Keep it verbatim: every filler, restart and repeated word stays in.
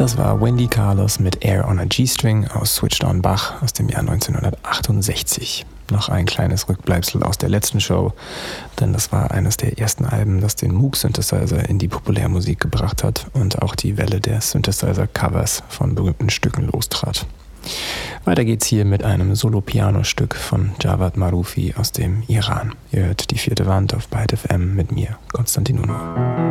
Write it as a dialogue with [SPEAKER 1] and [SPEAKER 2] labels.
[SPEAKER 1] Das war Wendy Carlos mit Air on a G-String aus Switched on Bach aus dem Jahr neunzehnhundertachtundsechzig. Noch ein kleines Rückbleibsel aus der letzten Show, denn das war eines der ersten Alben, das den Moog-Synthesizer in die Populärmusik gebracht hat und auch die Welle der Synthesizer-Covers von berühmten Stücken lostrat. Weiter geht's hier mit einem Solo-Piano-Stück von Javad Marufi aus dem Iran. Ihr hört die vierte Wand auf Byte F M mit mir, Konstantin Unruh.